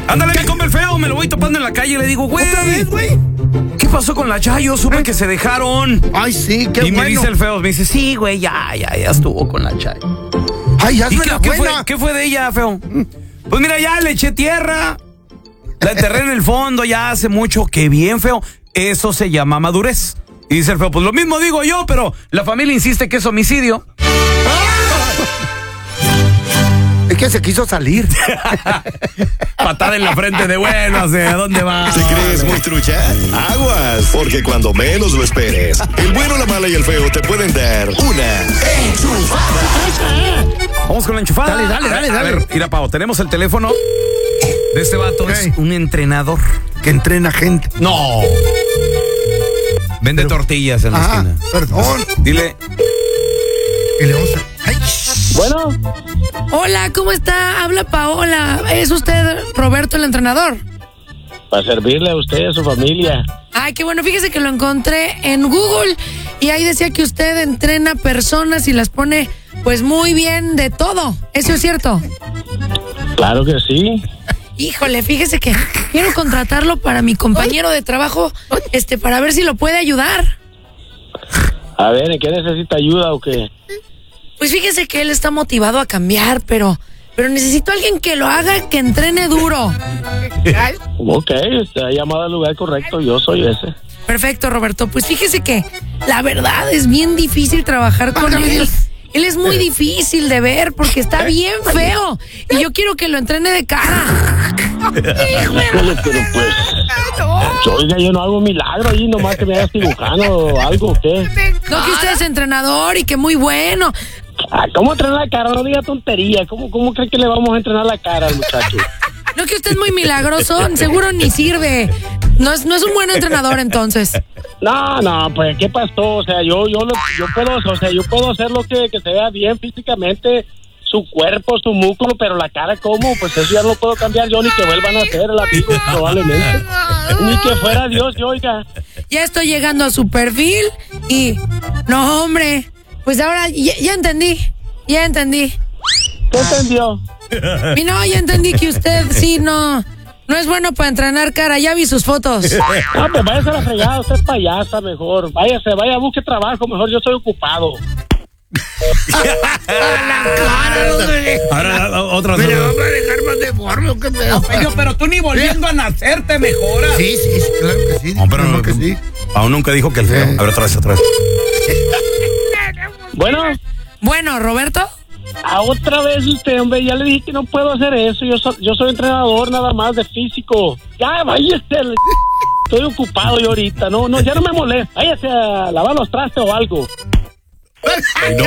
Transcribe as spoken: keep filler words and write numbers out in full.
Ándale, mi compa el feo, me lo voy topando en la calle y le digo, güey. ¿Otra vez, güey? ¿Qué pasó con la Chayo? Supe ¿Eh? que se dejaron. Ay, sí, qué y bueno. Y me dice el feo, me dice, sí, güey, ya, ya, ya estuvo con la Chayo. Ay, hazme qué, la ¿qué buena. fue, ¿Qué fue de ella, feo? Pues mira, ya le eché tierra, la enterré en el fondo ya hace mucho. Qué bien, feo. Eso se llama madurez. Y dice el feo, pues lo mismo digo yo, pero la familia insiste que es homicidio. Es que se quiso salir. Patada en la frente de bueno, ¿a dónde va? ¿Te crees muy trucha? Aguas, porque cuando menos lo esperes, el bueno, la mala y el feo te pueden dar una enchufada. Vamos con la enchufada. Dale, dale, dale, a dale. ver, mira, Pau, tenemos el teléfono de este vato. Okay. Es un entrenador que entrena gente. No. Vende Pero, tortillas en la ah, esquina. Perdón. Dile. Y le vamos a... Ay. Bueno. Hola, ¿cómo está? Habla Paola. ¿Es usted Roberto, el entrenador? Para servirle a usted y a su familia. Ay, qué bueno. Fíjese que lo encontré en Google y ahí decía que usted entrena personas y las pone pues muy bien de todo. ¿Eso es cierto? Claro que sí. Híjole, fíjese que quiero contratarlo para mi compañero de trabajo, este, para ver si lo puede ayudar. A ver, ¿en qué necesita ayuda o qué? Pues fíjese que él está motivado a cambiar, pero, pero necesito a alguien que lo haga, que entrene duro. Ok, usted ha llamado al lugar correcto, yo soy ese. Perfecto, Roberto. Pues fíjese que la verdad es bien difícil trabajar con él. Él es muy difícil de ver porque está bien feo. Y yo quiero que lo entrene de cara. Híjole, pero pues... Oiga, yo no hago milagro ahí, nomás que me hagas cirujano o algo, ¿qué? No, que usted es entrenador y que muy bueno. Ah, ¿cómo entrenar la cara? No diga tontería. ¿Cómo, cómo cree que le vamos a entrenar la cara al muchacho? No, que usted es muy milagroso. Seguro ni sirve. No es, no es un buen entrenador, entonces. No, no, pues, ¿qué pasó? O sea, yo yo lo, yo puedo, o sea, yo puedo hacer lo que, que se vea bien físicamente, su cuerpo, su músculo, pero la cara, ¿cómo? Pues eso ya no lo puedo cambiar yo, ni que vuelvan a hacer el amigo, probablemente. Ni que fuera Dios, yo, oiga. Ya estoy llegando a su perfil y... No, hombre, pues ahora ya, ya entendí, ya entendí. ¿Qué entendió? Y no, ya entendí que usted sí, no... No es bueno para entrenar cara, ya vi sus fotos. No, pues váyase a la fregada, usted es payasa mejor. Váyase, vaya, busque trabajo, mejor yo estoy ocupado. Ahora, otra ¿Me la van a dejar más deforme o qué pedo? Pero, pero tú ni volviendo a nacer te mejoras. Sí, sí, sí, claro que sí. No, pero claro no, que sí. Aún nunca dijo que el feo. Sí. A ver, otra vez, otra vez. Bueno. Bueno, Roberto. A otra vez usted, hombre, ya le dije que no puedo hacer eso. Yo, so, yo soy entrenador nada más de físico. Ya, váyase. Estoy ocupado yo ahorita. No, no, ya no me molesta. Váyase a lavar los trastes o algo. Ay, no.